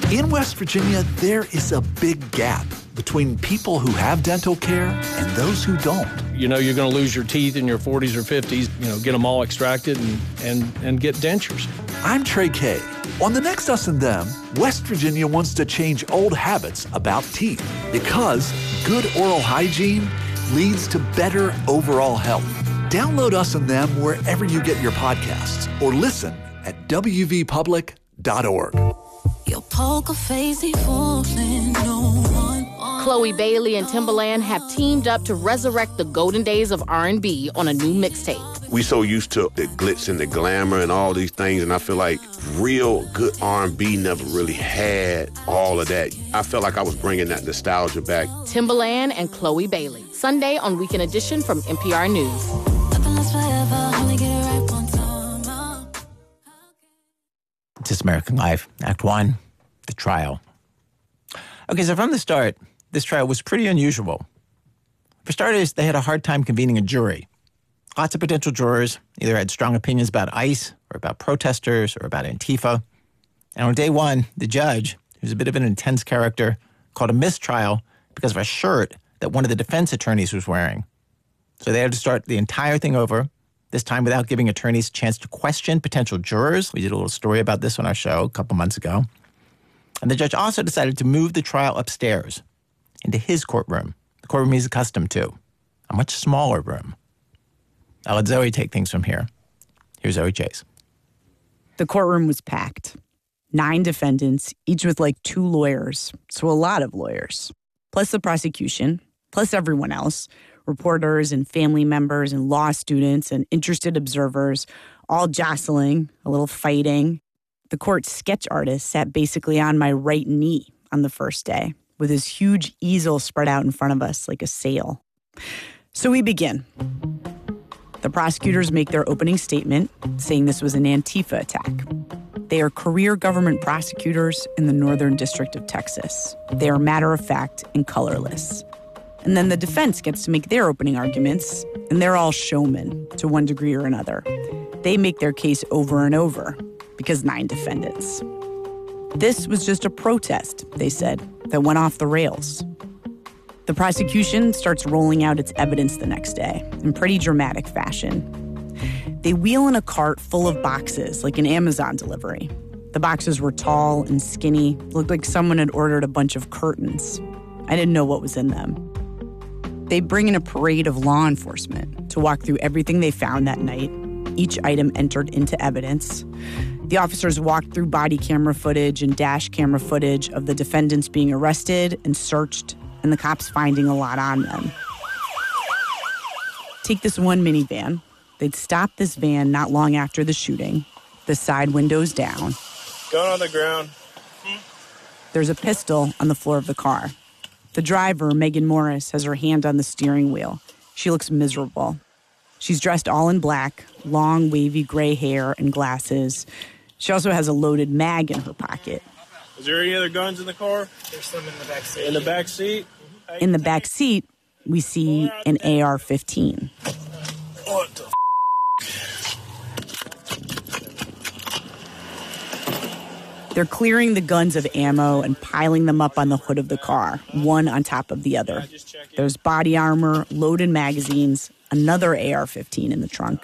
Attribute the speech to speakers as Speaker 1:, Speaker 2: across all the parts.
Speaker 1: In West Virginia, there is a big gap between people who have dental care and those who don't.
Speaker 2: You know, you're going to lose your teeth in your 40s or 50s, get them all extracted and get dentures.
Speaker 1: I'm Trey Kay. On the next Us and Them, West Virginia wants to change old habits about teeth because good oral hygiene leads to better overall health. Download Us and Them wherever you get your podcasts or listen at wvpublic.org.
Speaker 3: Your poker face ain't fooling no one.
Speaker 4: Chloe Bailey and Timbaland have teamed up to resurrect the golden days of R&B on a new mixtape.
Speaker 5: We so used to the glitz and the glamour and all these things, and I feel like real good R&B never really had all of that. I felt like I was bringing that nostalgia back.
Speaker 4: Timbaland and Chloe Bailey, Sunday on Weekend Edition from NPR News.
Speaker 6: This American Life, Act One, the trial. Okay, so from the start, this trial was pretty unusual. For starters, they had a hard time convening a jury. Lots of potential jurors either had strong opinions about ICE or about protesters or about Antifa. And on day one, the judge, who's a bit of an intense character, called a mistrial because of a shirt that one of the defense attorneys was wearing. So they had to start the entire thing over, this time without giving attorneys a chance to question potential jurors. We did a little story about this on our show a couple months ago. And the judge also decided to move the trial upstairs into his courtroom, the courtroom he's accustomed to, a much smaller room. I'll let Zoe take things from here. Here's Zoe Chase.
Speaker 7: The courtroom was packed. 9 defendants, each with like 2 lawyers, so a lot of lawyers, plus the prosecution, plus everyone else, reporters and family members and law students and interested observers, all jostling, a little fighting. The court's sketch artist sat basically on my right knee on the first day with his huge easel spread out in front of us like a sail. So we begin. The prosecutors make their opening statement saying this was an Antifa attack. They are career government prosecutors in the Northern District of Texas. They are matter-of-fact and colorless. And then the defense gets to make their opening arguments, and they're all showmen to one degree or another. They make their case over and over because 9 defendants. This was just a protest, they said, that went off the rails. The prosecution starts rolling out its evidence the next day in pretty dramatic fashion. They wheel in a cart full of boxes like an Amazon delivery. The boxes were tall and skinny, looked like someone had ordered a bunch of curtains. I didn't know what was in them. They bring in a parade of law enforcement to walk through everything they found that night, each item entered into evidence. The officers walked through body camera footage and dash camera footage of the defendants being arrested and searched, and the cops finding a lot on them. Take this one minivan. They'd stopped this van not long after the shooting. The side windows down.
Speaker 8: Gun on the ground.
Speaker 7: There's a pistol on the floor of the car. The driver, Megan Morris, has her hand on the steering wheel. She looks miserable. She's dressed all in black, long, wavy gray hair and glasses. She also has a loaded mag in her pocket.
Speaker 8: Is there any other guns in the car? There's some in the back seat. In the back seat?
Speaker 7: In the back seat, we see an AR-15.
Speaker 8: What the
Speaker 7: They're clearing the guns of ammo and piling them up on the hood of the car, one on top of the other. There's body armor, loaded magazines, another AR-15 in the trunk.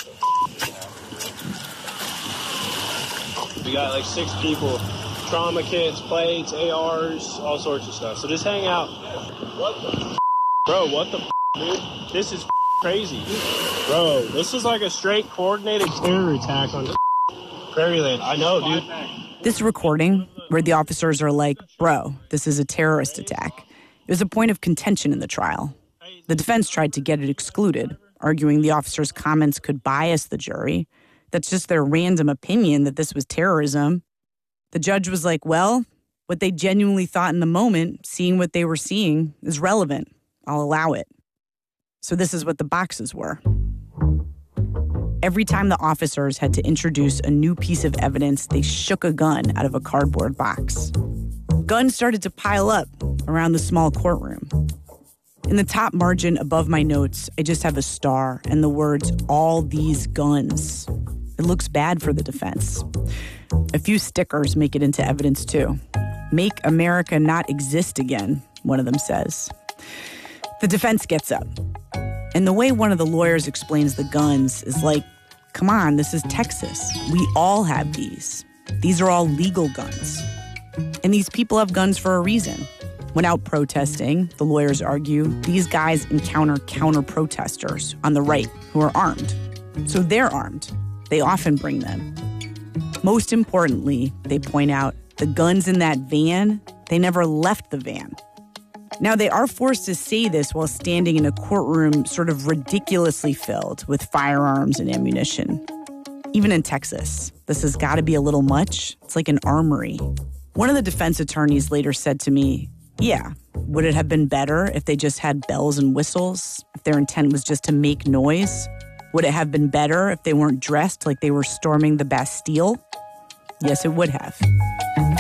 Speaker 8: We got like 6 people. Trauma kits, plates, ARs, all sorts of stuff. So just hang out. What the Bro, what the dude? This is crazy. Bro, this is like a straight coordinated terror attack on Prairieland. I know, dude.
Speaker 7: This recording, where the officers are like, bro, this is a terrorist attack, it was a point of contention in the trial. The defense tried to get it excluded, arguing the officers' comments could bias the jury. That's just their random opinion that this was terrorism. The judge was like, well, what they genuinely thought in the moment, seeing what they were seeing, is relevant. I'll allow it. So this is what the boxes were. Every time the officers had to introduce a new piece of evidence, they shook a gun out of a cardboard box. Guns started to pile up around the small courtroom. In the top margin above my notes, I just have a star and the words, all these guns. It looks bad for the defense. A few stickers make it into evidence too. Make America not exist again, one of them says. The defense gets up. And the way one of the lawyers explains the guns is like, come on, this is Texas. We all have these. These are all legal guns. And these people have guns for a reason. When out protesting, the lawyers argue, these guys encounter counter-protesters on the right who are armed. So they're armed. They often bring them. Most importantly, they point out, the guns in that van, they never left the van. Now, they are forced to say this while standing in a courtroom sort of ridiculously filled with firearms and ammunition. Even in Texas, this has got to be a little much. It's like an armory. One of the defense attorneys later said to me, yeah, would it have been better if they just had bells and whistles, if their intent was just to make noise? Would it have been better if they weren't dressed like they were storming the Bastille? Yes, it would have.